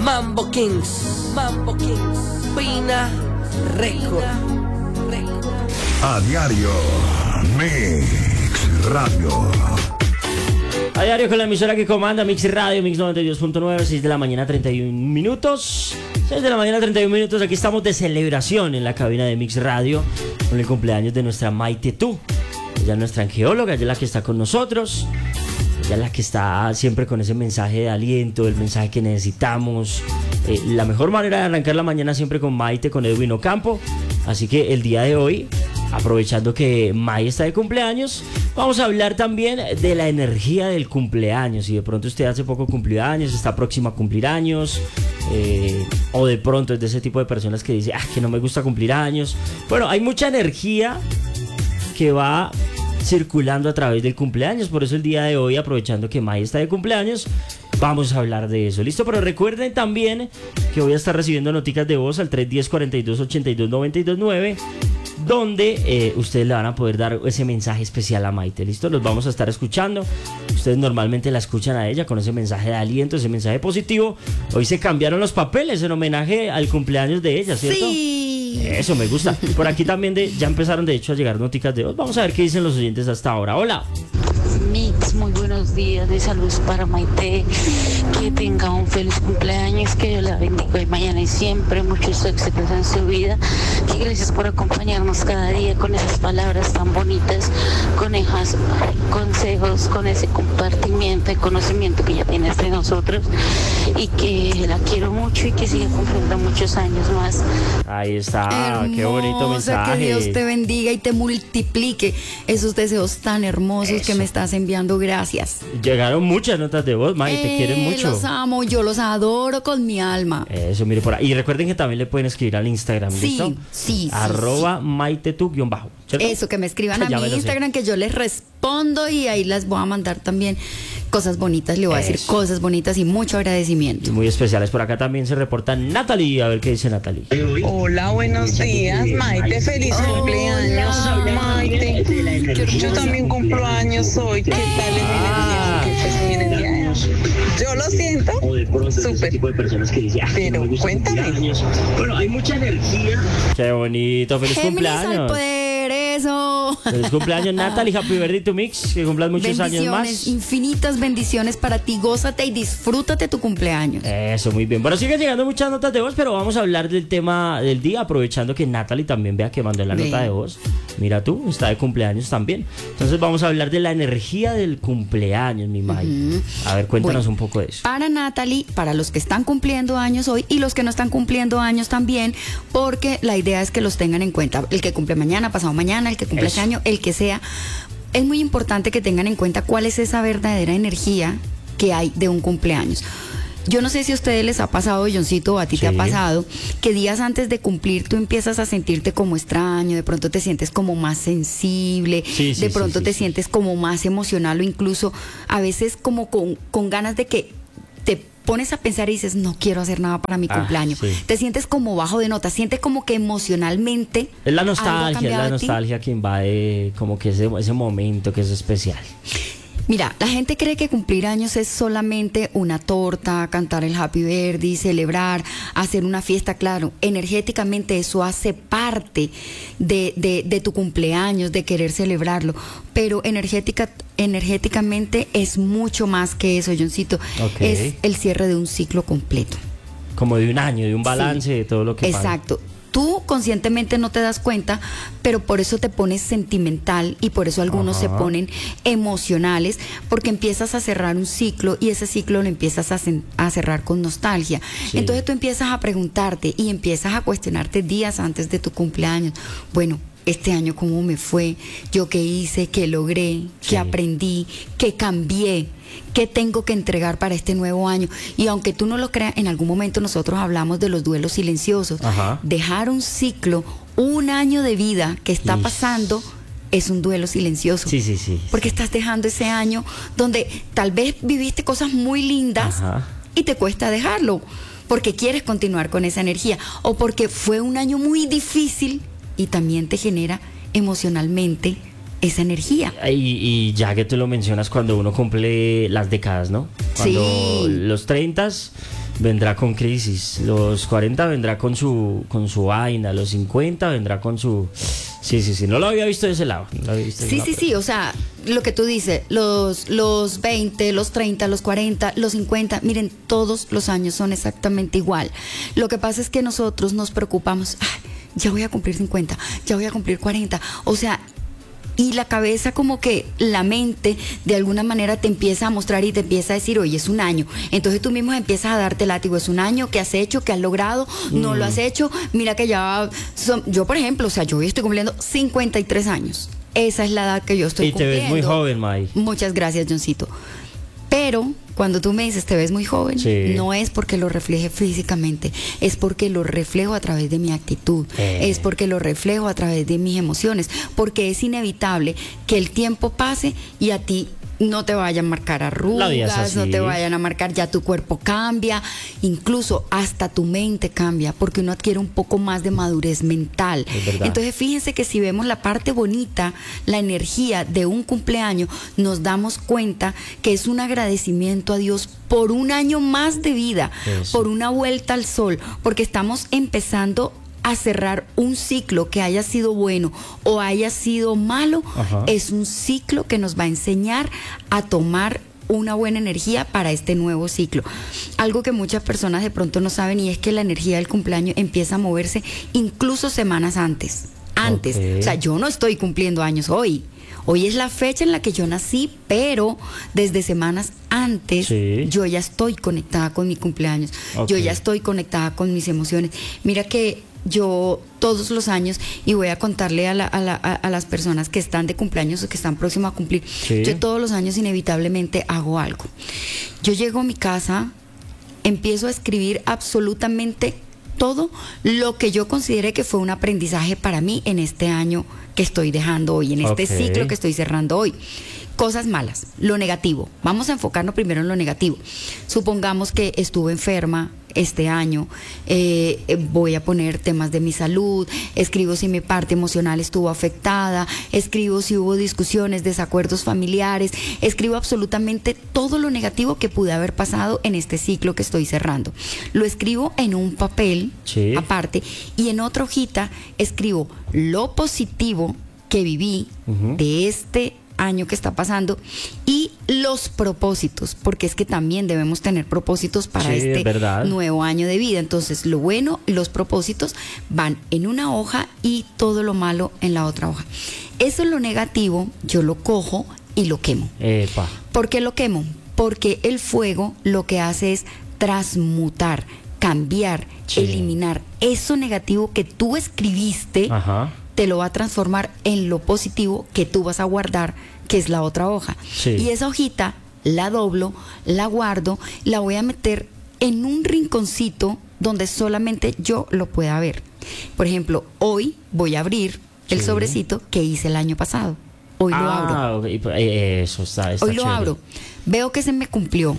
Mambo Kings, Pina Record. A diario, Mix Radio. A diario con la emisora que comanda Mix Radio, Mix 92.9, 6 de la mañana 31 minutos. 6 de la mañana 31 minutos, aquí estamos de celebración en la cabina de Mix Radio con el cumpleaños de nuestra Maite Tu. Ella es nuestra angeóloga, ella es la que está con nosotros. Ella es la que está siempre con ese mensaje de aliento, el mensaje que necesitamos. La mejor manera de arrancar la mañana siempre con Maite, con Edwin Ocampo. Así que el día de hoy, aprovechando que May está de cumpleaños, vamos a hablar también de la energía del cumpleaños. Si de pronto usted hace poco cumplió años, está próxima a cumplir años, o de pronto es de ese tipo de personas que dice que no me gusta cumplir años. Bueno, hay mucha energía que va circulando a través del cumpleaños. Por eso el día de hoy, aprovechando que May está de cumpleaños, vamos a hablar de eso. ¿Listo? Pero recuerden también que voy a estar recibiendo noticas de voz al 310-42-82-92-9, donde ustedes le van a poder dar ese mensaje especial a Maite. ¿Listo? Los vamos a estar escuchando. Ustedes normalmente la escuchan a ella con ese mensaje de aliento, ese mensaje positivo. Hoy se cambiaron los papeles en homenaje al cumpleaños de ella, ¿cierto? Sí. Eso me gusta. Por aquí también ya empezaron de hecho a llegar noticas de voz. Vamos a ver qué dicen los oyentes hasta ahora. Hola. Mix, muy buenos días, de salud para Maite, que tenga un feliz cumpleaños, que Dios la bendiga hoy, mañana y siempre, muchos éxitos en su vida, y gracias por acompañarnos cada día con esas palabras tan bonitas, con esos consejos, con ese compartimiento y conocimiento que ya tienes de nosotros, y que la quiero mucho y que siga cumpliendo muchos años más. Ahí está. Hermosa, qué bonito mensaje. Que Dios te bendiga y te multiplique esos deseos tan hermosos que me estás enviando. Gracias. Llegaron muchas notas de voz, May, te quieren mucho. Los amo, yo los adoro con mi alma. Eso, mire por ahí. Y recuerden que también le pueden escribir al Instagram, ¿listo? Sí. @maitetu_, ¿cierto? Eso, que me escriban a Ya mi Instagram, que yo les respondo y ahí les voy a mandar también cosas bonitas, le voy a decir cosas bonitas y mucho agradecimiento. Y muy especiales. Por acá también se reporta Natalie, a ver qué dice Natalie. Hola, buenos días, Maite, feliz cumpleaños, Maite. Yo también cumplo años hoy, ¿qué tal es mi energía? ¿Qué es mi energía? Yo lo siento, súper, pero cuéntame. Bueno, hay mucha energía. Qué bonito, feliz Géminis al cumpleaños. poder, eso. Feliz cumpleaños, Natalie, happy birthday to Mix, que cumplas muchos años más. Infinitas bendiciones para ti, gózate y disfrútate tu cumpleaños. Eso, muy bien. Bueno, siguen llegando muchas notas de voz, pero vamos a hablar del tema del día, aprovechando que Natalie también vea que mandó la nota de voz. Mira tú, está de cumpleaños también. Entonces vamos a hablar de la energía del cumpleaños, mi May. A ver, cuéntanos un poco de eso. Para Natalie, para los que están cumpliendo años hoy y los que no están cumpliendo años también, porque la idea es que los tengan en cuenta. El que cumple mañana, pasado mañana, el que cumple este año, el que sea. Es muy importante que tengan en cuenta cuál es esa verdadera energía que hay de un cumpleaños. Yo no sé si a ustedes les ha pasado, Johncito, o a ti te ha pasado, que días antes de cumplir tú empiezas a sentirte como extraño, de pronto te sientes como más sensible, de pronto te sientes como más emocional o incluso a veces como con ganas de que te pones a pensar y dices, no quiero hacer nada para mi cumpleaños. Te sientes como bajo de nota, sientes como que emocionalmente es la nostalgia que invade como que ese momento que es especial. Mira, la gente cree que cumplir años es solamente una torta, cantar el Happy Birthday, celebrar, hacer una fiesta. Claro, energéticamente eso hace parte de tu cumpleaños, de querer celebrarlo, pero energéticamente es mucho más que eso, Johncito. Es el cierre de un ciclo completo. Como de un año, de un balance de todo lo que pasa. Exacto. Tú conscientemente no te das cuenta, pero por eso te pones sentimental y por eso algunos se ponen emocionales, porque empiezas a cerrar un ciclo y ese ciclo lo empiezas a cerrar con nostalgia. Entonces tú empiezas a preguntarte y empiezas a cuestionarte días antes de tu cumpleaños. Bueno, este año cómo me fue, yo qué hice, qué logré, qué aprendí, qué cambié, qué tengo que entregar para este nuevo año. Y aunque tú no lo creas, en algún momento nosotros hablamos de los duelos silenciosos. Dejar un ciclo, un año de vida que está pasando, es un duelo silencioso. Porque estás dejando ese año donde tal vez viviste cosas muy lindas y te cuesta dejarlo, porque quieres continuar con esa energía o porque fue un año muy difícil y también te genera emocionalmente esa energía. Y ya que tú lo mencionas, cuando uno cumple las décadas, ¿no? Cuando los 30 vendrá con crisis. Los 40 vendrá con su vaina. Los 50 vendrá con su... Sí, no lo había visto de ese lado. Sí, o sea, lo que tú dices, los 20, los 30, los 40, los 50, miren, todos los años son exactamente igual. Lo que pasa es que nosotros nos preocupamos, ya voy a cumplir 50, ya voy a cumplir 40, o sea... Y la cabeza, como que la mente de alguna manera te empieza a mostrar y te empieza a decir, oye, es un año. Entonces tú mismo empiezas a darte látigo, es un año, ¿qué has hecho? ¿Qué has logrado? ¿No lo has hecho? Mira que ya, yo por ejemplo, o sea, yo hoy estoy cumpliendo 53 años. Esa es la edad que yo estoy cumpliendo. Y te ves muy joven, May. Muchas gracias, Johncito. Pero cuando tú me dices te ves muy joven, no es porque lo refleje físicamente, es porque lo reflejo a través de mi actitud, es porque lo reflejo a través de mis emociones, porque es inevitable que el tiempo pase y a ti no te vayan a marcar arrugas, no te vayan a marcar, ya tu cuerpo cambia, incluso hasta tu mente cambia, porque uno adquiere un poco más de madurez mental. Entonces fíjense que si vemos la parte bonita, la energía de un cumpleaños, nos damos cuenta que es un agradecimiento a Dios por un año más de vida, por una vuelta al sol, porque estamos empezando a cerrar un ciclo que haya sido bueno o haya sido malo. Es un ciclo que nos va a enseñar a tomar una buena energía para este nuevo ciclo. Algo que muchas personas de pronto no saben, y es que la energía del cumpleaños empieza a moverse incluso semanas antes. O sea, yo no estoy cumpliendo años hoy es la fecha en la que yo nací, pero desde semanas antes yo ya estoy conectada con mi cumpleaños, yo ya estoy conectada con mis emociones. Mira que yo todos los años, y voy a contarle a las personas que están de cumpleaños o que están próximas a cumplir, yo todos los años inevitablemente hago algo. Yo llego a mi casa, empiezo a escribir absolutamente todo lo que yo considere que fue un aprendizaje para mí en este año que estoy dejando hoy, en este ciclo que estoy cerrando hoy. Cosas malas, lo negativo. Vamos a enfocarnos primero en lo negativo. Supongamos que estuve enferma este año, voy a poner temas de mi salud, escribo si mi parte emocional estuvo afectada, escribo si hubo discusiones, desacuerdos familiares, escribo absolutamente todo lo negativo que pude haber pasado en este ciclo que estoy cerrando. Lo escribo en un papel aparte, y en otra hojita escribo lo positivo que viví de este año que está pasando y los propósitos, porque es que también debemos tener propósitos para este nuevo año de vida. Entonces lo bueno, los propósitos van en una hoja y todo lo malo en la otra hoja. Eso es lo negativo, yo lo cojo y lo quemo. ¿Por qué lo quemo? Porque el fuego lo que hace es transmutar, cambiar, eliminar eso negativo que tú escribiste. Te lo va a transformar en lo positivo que tú vas a guardar, que es la otra hoja. Y esa hojita la doblo, la guardo, la voy a meter en un rinconcito donde solamente yo lo pueda ver. Por ejemplo, hoy voy a abrir el sobrecito que hice el año pasado. Hoy lo abro. Eso está hoy lo abro. Veo que se me cumplió.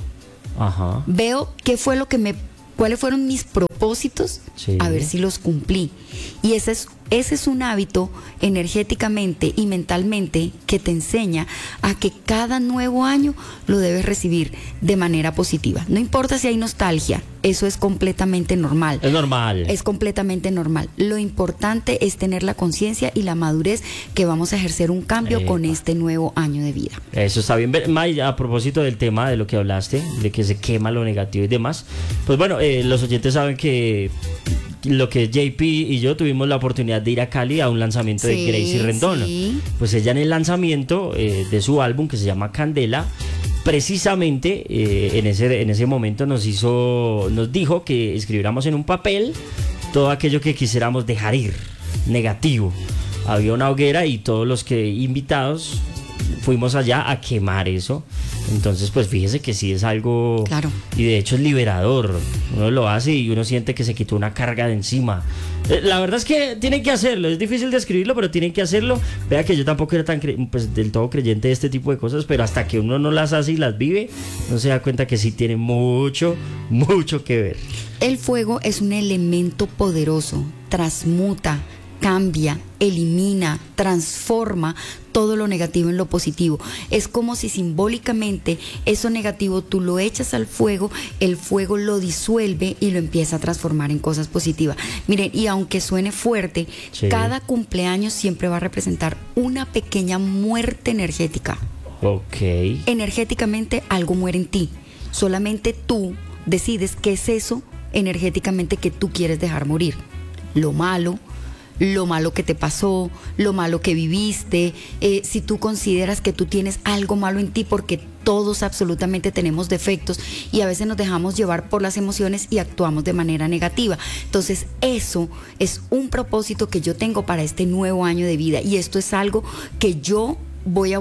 Veo qué fue lo que cuáles fueron mis propósitos, a ver si los cumplí. Y ese es un hábito energéticamente y mentalmente que te enseña a que cada nuevo año lo debes recibir de manera positiva. No importa si hay nostalgia, eso es completamente normal. Es normal. Es completamente normal. Lo importante es tener la conciencia y la madurez que vamos a ejercer un cambio con este nuevo año de vida. Eso está bien. May, a propósito del tema de lo que hablaste, de que se quema lo negativo y demás, pues bueno, los oyentes saben que lo que JP y yo tuvimos la oportunidad de ir a Cali a un lanzamiento de Gracie Rendón. Pues ella en el lanzamiento de su álbum que se llama Candela, precisamente en ese momento nos dijo que escribiéramos en un papel todo aquello que quisiéramos dejar ir, negativo. Había una hoguera y todos los invitados fuimos allá a quemar eso. Entonces, pues fíjese que sí es algo... Claro. Y de hecho es liberador. Uno lo hace y uno siente que se quitó una carga de encima. La verdad es que tienen que hacerlo. Es difícil describirlo, pero tienen que hacerlo. Vea que yo tampoco era tan del todo creyente de este tipo de cosas, pero hasta que uno no las hace y las vive, no se da cuenta que sí tiene mucho, mucho que ver. El fuego es un elemento poderoso. Transmuta, cambia, elimina, transforma todo lo negativo en lo positivo. Es como si simbólicamente eso negativo tú lo echas al fuego, el fuego lo disuelve y lo empieza a transformar en cosas positivas. Miren, y aunque suene fuerte, Sí. cada cumpleaños siempre va a representar una pequeña muerte energética. Ok. Energéticamente algo muere en ti. Solamente tú decides qué es eso energéticamente que tú quieres dejar morir. Lo malo que te pasó, lo malo que viviste, si tú consideras que tú tienes algo malo en ti, porque todos absolutamente tenemos defectos y a veces nos dejamos llevar por las emociones y actuamos de manera negativa. Entonces eso es un propósito que yo tengo para este nuevo año de vida y esto es algo que yo voy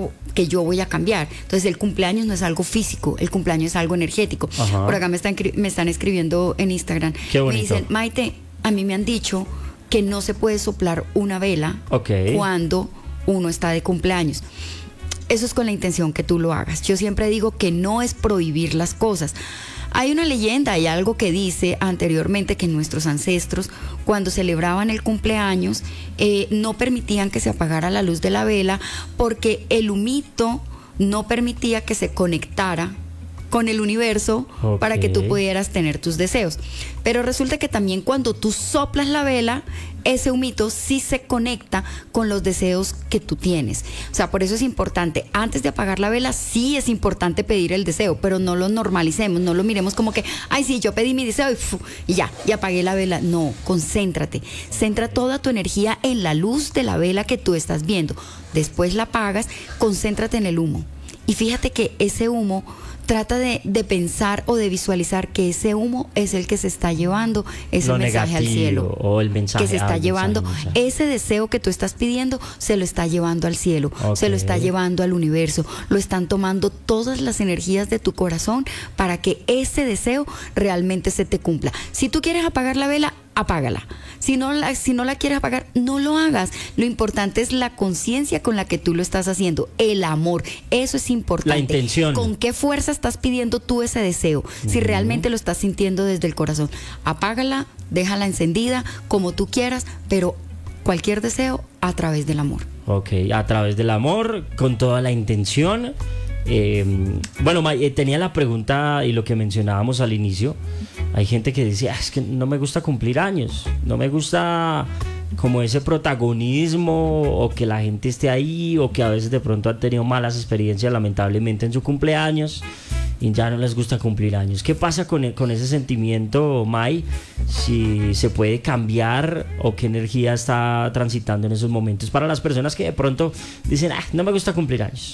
a cambiar. Entonces el cumpleaños no es algo físico, el cumpleaños es algo energético. Ajá. Por acá me están escribiendo en Instagram. Qué Me bonito. dicen, Maite, a mí me han dicho que no se puede soplar una vela Ok. cuando uno está de cumpleaños. Eso es con la intención que tú lo hagas. Yo siempre digo que no es prohibir las cosas. Hay una leyenda, hay algo que dice anteriormente que nuestros ancestros, cuando celebraban el cumpleaños, no permitían que se apagara la luz de la vela porque el humito no permitía que se conectara con el universo para que tú pudieras tener tus deseos. Pero resulta que también cuando tú soplas la vela, ese humito sí se conecta con los deseos que tú tienes. O sea, por eso es importante, antes de apagar la vela, sí es importante pedir el deseo, pero no lo normalicemos, no lo miremos como que, ay, sí, yo pedí mi deseo y ya, y apagué la vela. No, concéntrate, centra toda tu energía en la luz de la vela que tú estás viendo. Después la apagas, concéntrate en el humo. Y fíjate que ese humo, trata de pensar o de visualizar que ese humo es el que se está llevando ese Lo mensaje al cielo. o el mensaje. Que se está el llevando mensaje. ese deseo que tú estás pidiendo, se lo está llevando al cielo, Ok. se lo está llevando al universo, lo están tomando todas las energías de tu corazón para que ese deseo realmente se te cumpla. Si tú quieres apagar la vela, apágala. Si no la quieres apagar, no lo hagas. Lo importante es la conciencia con la que tú lo estás haciendo, el amor. Eso es importante. La intención. ¿Con qué fuerza estás pidiendo tú ese deseo? Si realmente lo estás sintiendo desde el corazón, apágala, déjala encendida, como tú quieras, pero cualquier deseo a través del amor. Ok, a través del amor, con toda la intención. Bueno, tenía la pregunta y lo que mencionábamos al inicio. Hay gente que dice, es que no me gusta cumplir años, no me gusta como ese protagonismo o que la gente esté ahí o que a veces de pronto han tenido malas experiencias lamentablemente en su cumpleaños y ya no les gusta cumplir años. ¿Qué pasa con ese sentimiento, May? Si se puede cambiar o qué energía está transitando en esos momentos para las personas que de pronto dicen, no me gusta cumplir años.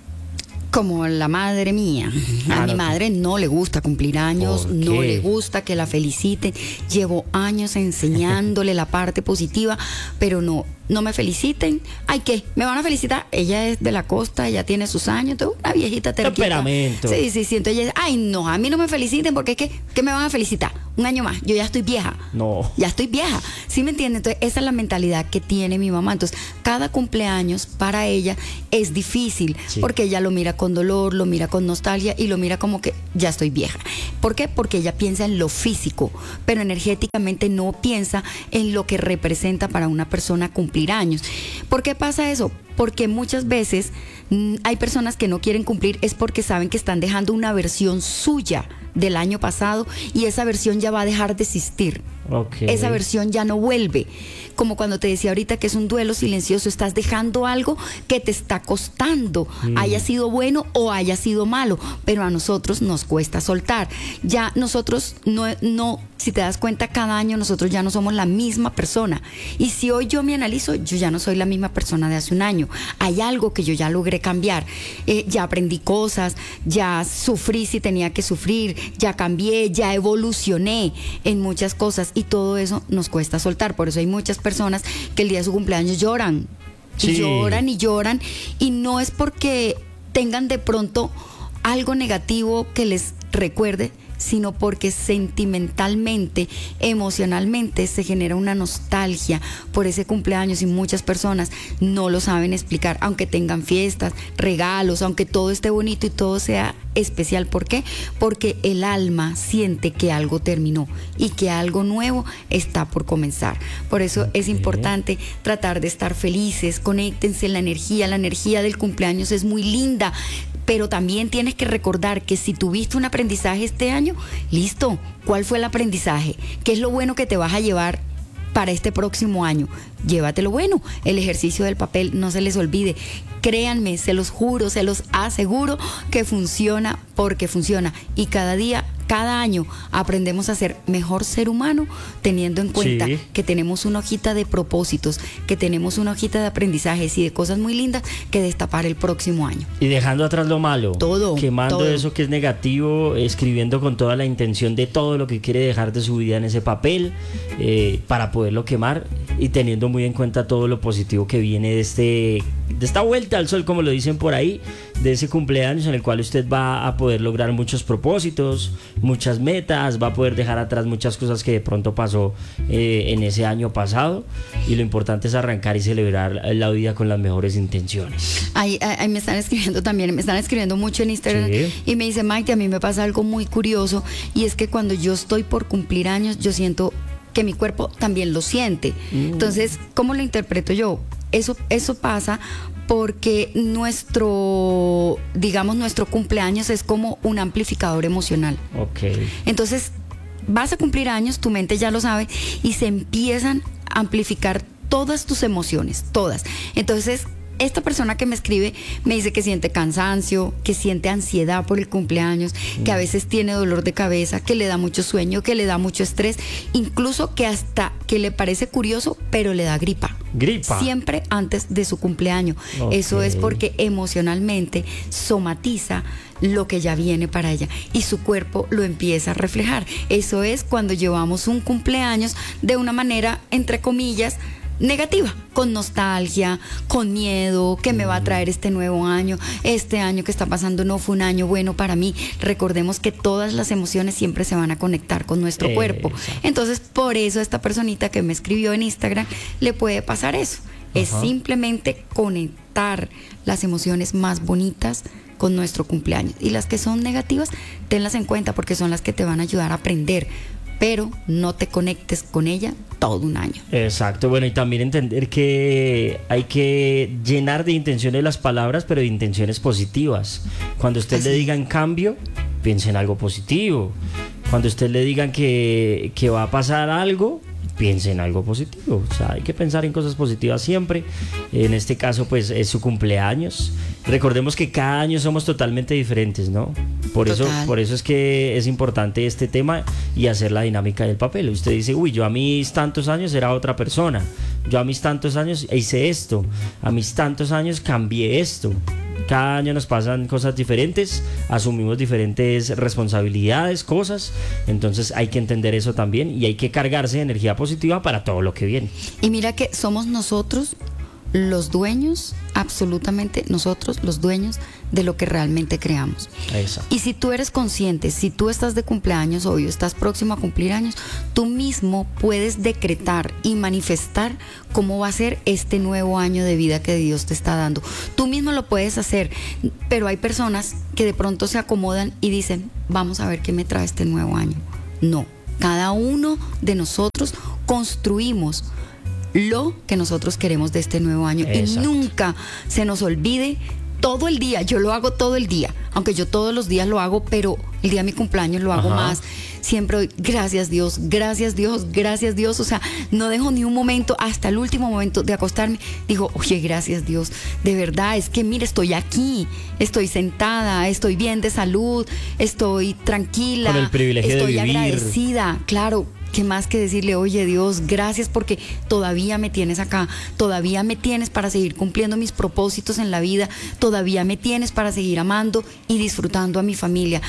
Como la madre mía. A mi madre no le gusta cumplir años, ¿Por qué? no le gusta que la feliciten. Llevo años enseñándole la parte positiva, pero no me feliciten. Ay, ¿qué? ¿Me van a felicitar? Ella es de la costa, ella tiene sus años, una viejita terquita. Temperamento. Sí, siento ella. Ay, no, a mí no me feliciten porque es que, ¿qué me van a felicitar? Un año más, yo ya estoy vieja. No. Ya estoy vieja. ¿Sí me entienden? Entonces, esa es la mentalidad que tiene mi mamá. Entonces, cada cumpleaños para ella es difícil, Sí. porque ella lo mira con dolor, lo mira con nostalgia y lo mira como que ya estoy vieja. ¿Por qué? Porque ella piensa en lo físico, pero energéticamente no piensa en lo que representa para una persona cumplir años. ¿Por qué pasa eso? Porque muchas veces hay personas que no quieren cumplir es porque saben que están dejando una versión suya del año pasado y esa versión ya va a dejar de existir. Okay. Esa versión ya no vuelve. Como cuando te decía ahorita que es un duelo silencioso, estás dejando algo que te está costando, haya sido bueno o haya sido malo, pero a nosotros nos cuesta soltar. Ya nosotros no, si te das cuenta, cada año nosotros ya no somos la misma persona. Y si hoy yo me analizo, yo ya no soy la misma persona de hace un año. Hay algo que yo ya logré cambiar. Ya aprendí cosas, ya sufrí si tenía que sufrir, ya cambié, ya evolucioné en muchas cosas y todo eso nos cuesta soltar. Por eso hay muchas personas que el día de su cumpleaños lloran. Sí. Y lloran y lloran, y no es porque tengan de pronto algo negativo que les recuerde sino porque sentimentalmente, emocionalmente se genera una nostalgia por ese cumpleaños y muchas personas no lo saben explicar, aunque tengan fiestas, regalos, aunque todo esté bonito y todo sea especial. ¿Por qué? Porque el alma siente que algo terminó y que algo nuevo está por comenzar. Por eso es importante tratar de estar felices, conéctense, la energía del cumpleaños es muy linda. Pero también tienes que recordar que si tuviste un aprendizaje este año, listo, ¿cuál fue el aprendizaje? ¿Qué es lo bueno que te vas a llevar para este próximo año? Llévatelo bueno. El ejercicio del papel, no se les olvide. Créanme, se los juro, se los aseguro que funciona porque funciona. Y cada día, cada año aprendemos a ser mejor ser humano, teniendo en cuenta que tenemos una hojita de propósitos, que tenemos una hojita de aprendizajes y de cosas muy lindas que destapar el próximo año. Y dejando atrás lo malo, quemando todo eso que es negativo, escribiendo con toda la intención de todo lo que quiere dejar de su vida en ese papel, para poderlo quemar, y teniendo muy en cuenta todo lo positivo que viene de esta vuelta al sol, como lo dicen por ahí, de ese cumpleaños en el cual usted va a poder lograr muchos propósitos, muchas metas, va a poder dejar atrás muchas cosas que de pronto pasó en ese año pasado, y lo importante es arrancar y celebrar la vida con las mejores intenciones. Ahí me están escribiendo también, me están escribiendo mucho en Instagram, y me dice: Maite, a mí me pasa algo muy curioso, y es que cuando yo estoy por cumplir años, yo siento que mi cuerpo también lo siente. Entonces, ¿cómo lo interpreto yo? Eso pasa porque nuestro cumpleaños es como un amplificador emocional. Entonces, vas a cumplir años, tu mente ya lo sabe, y se empiezan a amplificar todas tus emociones, todas. Entonces, esta persona que me escribe me dice que siente cansancio, que siente ansiedad por el cumpleaños, que a veces tiene dolor de cabeza, que le da mucho sueño, que le da mucho estrés, incluso que hasta que le parece curioso, pero le da gripa. Siempre antes de su cumpleaños. Eso es porque emocionalmente somatiza lo que ya viene para ella y su cuerpo lo empieza a reflejar. Eso es cuando llevamos un cumpleaños de una manera, entre comillas, negativa, con nostalgia, con miedo, que me va a traer este nuevo año, este año que está pasando no fue un año bueno para mí. Recordemos que todas las emociones siempre se van a conectar con nuestro cuerpo. Entonces, por eso a esta personita que me escribió en Instagram le puede pasar eso. Es simplemente conectar las emociones más bonitas con nuestro cumpleaños, y las que son negativas, tenlas en cuenta porque son las que te van a ayudar a aprender, pero no te conectes con ella todo un año. Exacto, bueno, y también entender que hay que llenar de intenciones las palabras, pero de intenciones positivas. Cuando usted le digan cambio, piense en algo positivo. Cuando usted le digan que va a pasar algo, piense en algo positivo. O sea, hay que pensar en cosas positivas siempre. En este caso, pues, es su cumpleaños. Recordemos que cada año somos totalmente diferentes, ¿no? Por eso es que es importante este tema y hacer la dinámica del papel. Usted dice: uy, yo a mis tantos años era otra persona, yo a mis tantos años hice esto, a mis tantos años cambié esto. Cada año nos pasan cosas diferentes, asumimos diferentes responsabilidades, cosas. Entonces hay que entender eso también, y hay que cargarse de energía positiva para todo lo que viene. Y mira que somos nosotros los dueños, absolutamente nosotros los dueños de lo que realmente creamos. Exacto. Y si tú eres consciente, si tú estás de cumpleaños hoy, estás próximo a cumplir años, tú mismo puedes decretar y manifestar cómo va a ser este nuevo año de vida que Dios te está dando. Tú mismo lo puedes hacer, pero hay personas que de pronto se acomodan y dicen: vamos a ver qué me trae este nuevo año. No, cada uno de nosotros construimos lo que nosotros queremos de este nuevo año. Exacto. Y nunca se nos olvide, todo el día, yo lo hago todo el día, aunque yo todos los días lo hago, pero el día de mi cumpleaños lo hago más. Siempre doy gracias Dios, gracias Dios, gracias Dios. O sea, no dejo ni un momento, hasta el último momento de acostarme, digo: oye, gracias Dios, de verdad, es que mire, estoy aquí, estoy sentada, estoy bien de salud, estoy tranquila, con el privilegio estoy de vivir, agradecida, claro. ¿Qué más que decirle? Oye Dios, gracias porque todavía me tienes acá, todavía me tienes para seguir cumpliendo mis propósitos en la vida, todavía me tienes para seguir amando y disfrutando a mi familia. El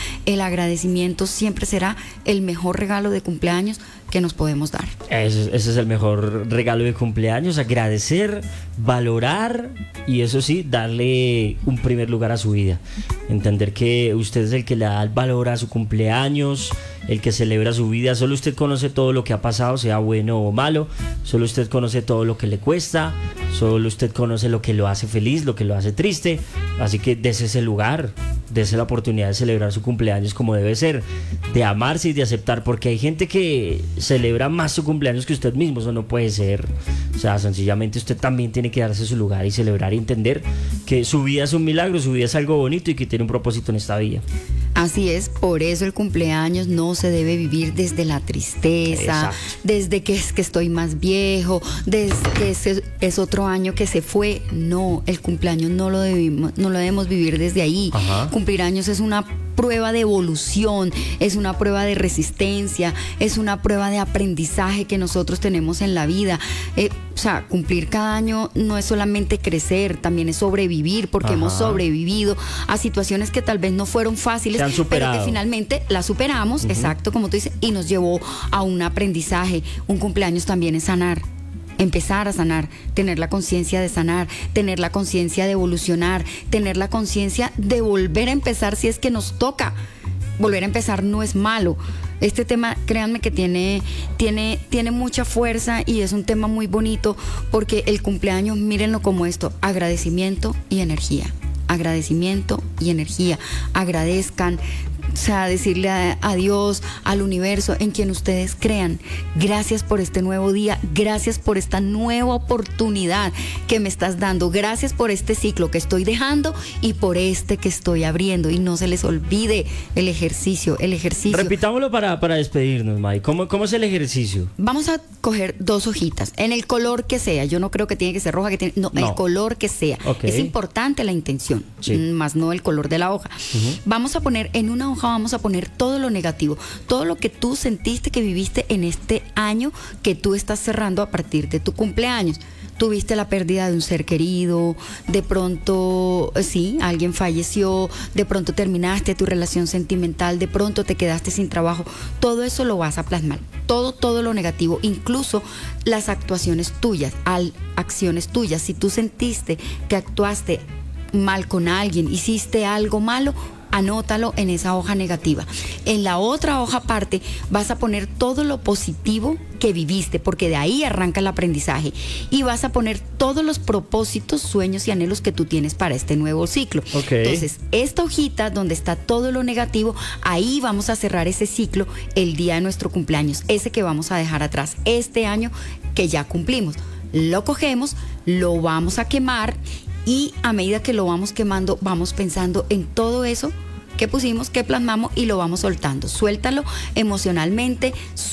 agradecimiento siempre será el mejor regalo de cumpleaños que nos podemos dar. Ese es el mejor regalo de cumpleaños, agradecer, valorar y eso sí, darle un primer lugar a su vida. Entender que usted es el que le da el valor a su cumpleaños, el que celebra su vida. Solo usted conoce todo lo que ha pasado, sea bueno o malo. Solo usted conoce todo lo que le cuesta. Solo usted conoce lo que lo hace feliz, lo que lo hace triste. Así que dese ese lugar, dese la oportunidad de celebrar su cumpleaños como debe ser, de amarse y de aceptar, porque hay gente que celebra más su cumpleaños que usted mismo. Eso no puede ser. O sea, sencillamente usted también tiene que darse su lugar y celebrar y entender que su vida es un milagro, su vida es algo bonito y que tiene un propósito en esta vida. Así es, por eso el cumpleaños no se debe vivir desde la tristeza, Exacto. desde que es que estoy más viejo, desde que es otro año que se fue. No, el cumpleaños no lo debemos vivir desde ahí. Ajá. Cumplir años es una prueba de evolución, es una prueba de resistencia, es una prueba de aprendizaje que nosotros tenemos en la vida. O sea, cumplir cada año no es solamente crecer, también es sobrevivir, porque hemos sobrevivido a situaciones que tal vez no fueron fáciles, pero que finalmente las superamos, exacto, como tú dices, y nos llevó a un aprendizaje. Un cumpleaños también es sanar. Empezar a sanar, tener la conciencia de sanar, tener la conciencia de evolucionar, tener la conciencia de volver a empezar si es que nos toca. Volver a empezar no es malo. Este tema, créanme que tiene mucha fuerza y es un tema muy bonito, porque el cumpleaños, mírenlo como esto: agradecimiento y energía. Agradecimiento y energía. Agradezcan. O sea, decirle a Dios, al universo, en quien ustedes crean: gracias por este nuevo día, gracias por esta nueva oportunidad que me estás dando, gracias por este ciclo que estoy dejando y por este que estoy abriendo. Y no se les olvide el ejercicio. Repitámoslo para despedirnos, May. ¿Cómo es el ejercicio? Vamos a coger 2 hojitas, en el color que sea. Yo no creo que tiene que ser roja, no. El color que sea. Okay. Es importante la intención, sí, más no el color de la hoja. Vamos a poner en una hoja, vamos a poner todo lo negativo, todo lo que tú sentiste que viviste en este año que tú estás cerrando a partir de tu cumpleaños. Tuviste la pérdida de un ser querido, de pronto, sí, alguien falleció, de pronto terminaste tu relación sentimental, de pronto te quedaste sin trabajo. Todo eso lo vas a plasmar, todo lo negativo, incluso las actuaciones tuyas, acciones tuyas. Si tú sentiste que actuaste mal con alguien, hiciste algo malo, anótalo en esa hoja negativa. En la otra hoja aparte vas a poner todo lo positivo que viviste, porque de ahí arranca el aprendizaje, y vas a poner todos los propósitos, sueños y anhelos que tú tienes para este nuevo ciclo. Okay. Entonces, esta hojita donde está todo lo negativo, ahí vamos a cerrar ese ciclo el día de nuestro cumpleaños, ese que vamos a dejar atrás, este año que ya cumplimos. Lo cogemos, lo vamos a quemar, y a medida que lo vamos quemando, vamos pensando en todo eso que pusimos, que plasmamos, y lo vamos soltando. Suéltalo emocionalmente,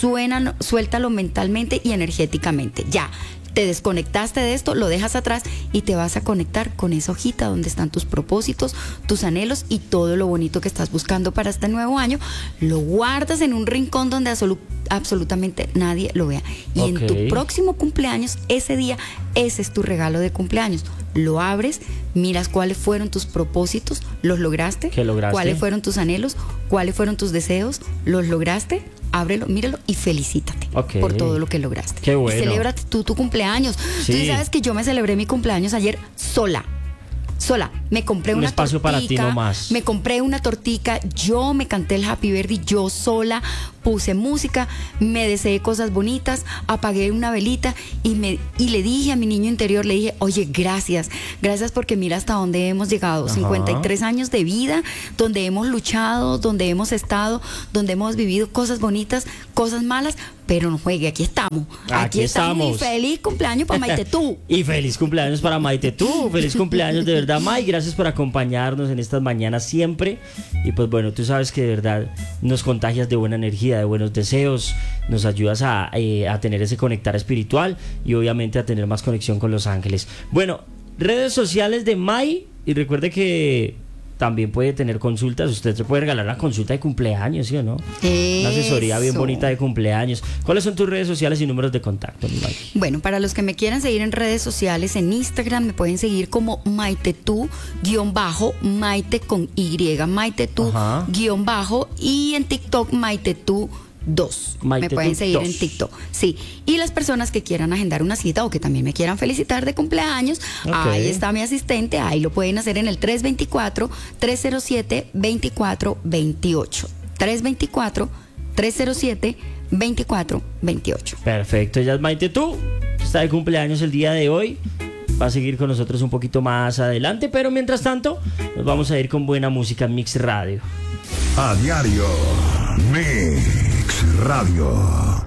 suéltalo mentalmente y energéticamente. Ya, te desconectaste de esto, lo dejas atrás y te vas a conectar con esa hojita donde están tus propósitos, tus anhelos y todo lo bonito que estás buscando para este nuevo año. Lo guardas en un rincón donde absolutamente nadie lo vea. Y en tu próximo cumpleaños, ese día, ese es tu regalo de cumpleaños. Lo abres, miras cuáles fueron tus propósitos, ¿los lograste? ¿Qué lograste? ¿Cuáles fueron tus anhelos? ¿Cuáles fueron tus deseos? ¿Los lograste? Ábrelo, míralo y felicítate por todo lo que lograste. Qué bueno. Y celébrate tú tu cumpleaños. Sí. Tú sabes que yo me celebré mi cumpleaños ayer sola. Me compré una espacio tortica, para ti nomás. me compré una tortica, yo me canté el Happy Birthday yo sola, puse música, me deseé cosas bonitas, apagué una velita y le dije a mi niño interior, le dije: oye, gracias porque mira hasta dónde hemos llegado. 53 años de vida, donde hemos luchado, donde hemos estado, donde hemos vivido cosas bonitas, cosas malas, pero no juegue, aquí estamos. Aquí estamos. Y feliz cumpleaños para Maite tú. Y feliz cumpleaños para Maite tú. Feliz cumpleaños de verdad, May. Gracias por acompañarnos en estas mañanas siempre. Y pues bueno, tú sabes que de verdad nos contagias de buena energía, de buenos deseos. Nos ayudas a tener ese conectar espiritual y obviamente a tener más conexión con los ángeles. Bueno, redes sociales de May. Y recuerde que también puede tener consultas. Usted se puede regalar una consulta de cumpleaños, ¿sí o no? Una asesoría bien bonita de cumpleaños. ¿Cuáles son tus redes sociales y números de contacto, mi Maggie? Bueno, para los que me quieran seguir en redes sociales, en Instagram me pueden seguir como MaiteTu_Maite con Y, MaiteTu_ y en TikTok MaiteTu2. Me pueden seguir en TikTok. Sí. Y las personas que quieran agendar una cita o que también me quieran felicitar de cumpleaños, ahí está mi asistente. Ahí lo pueden hacer en el 324-307-2428. 324-307-2428. Perfecto. Ella es Maite Tú. Está de cumpleaños el día de hoy. Va a seguir con nosotros un poquito más adelante, pero mientras tanto nos vamos a ir con buena música en Mix Radio. A diario, Mix Radio.